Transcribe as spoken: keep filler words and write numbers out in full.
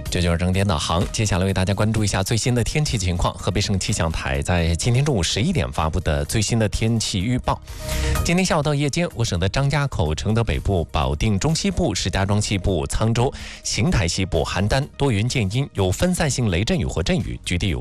这就是正点导航。接下来为大家关注一下最新的天气情况。河北省气象台在今天中午十一点发布的最新的天气预报。今天下午到夜间，我省的张家口、承德北部、保定中西部、石家庄西部、沧州、邢台西部、邯郸多云见阴，有分散性雷阵雨或阵雨，局地有